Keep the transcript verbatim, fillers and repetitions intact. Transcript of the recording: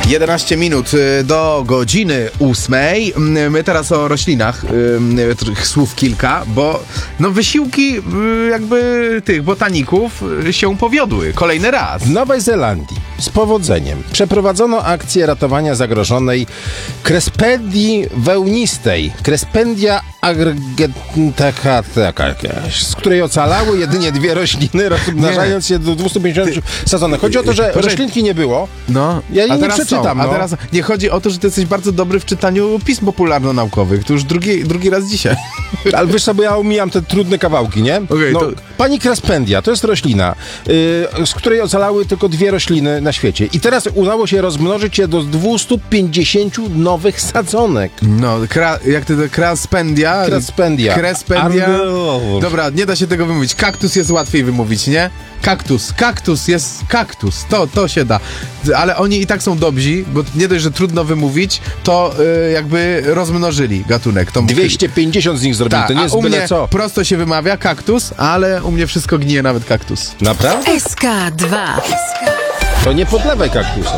jedenaście minut y, do godziny ósmej. My teraz o roślinach, y, y, słów kilka, bo no wysiłki y, jakby tych botaników y, się powiodły kolejny raz. W Nowej Zelandii z powodzeniem przeprowadzono akcję ratowania zagrożonej krespedii wełnistej, Crespendia argentata, z której ocalały jedynie dwie rośliny, rozmnażając się do dwieście pięćdziesiąt sadzonek. Chodzi o to, że roślinki nie było. No, Ja jej a nie teraz przeczytam. Są, a no. teraz nie chodzi o to, że ty jesteś bardzo dobry w czytaniu pism popularno-naukowych. To już drugi, drugi raz dzisiaj. Ale wiesz co, bo ja omijam te trudne kawałki, nie? Okay, no, to... Pani Crespendia to jest roślina, yy, z której ocalały tylko dwie rośliny na świecie. I teraz udało się rozmnożyć je do dwieście pięćdziesiąt nowych sadzonek. No, kra, jak to Crespendia? Crespendia. Crespendia. Argo. Dobra, nie da się tego wymówić. Kaktus jest łatwiej wymówić, nie? Kaktus, kaktus jest kaktus, to, to się da. Ale oni i tak są dobrzy, bo nie dość, że trudno wymówić, to y, jakby rozmnożyli gatunek. Tą... dwieście pięćdziesiąt z nich zrobili, Ta, to nie jest a u byle mnie co. prosto się wymawia kaktus, ale u mnie wszystko gnije, nawet kaktus. Naprawdę? S K dwa. To nie podlewaj kaktusa.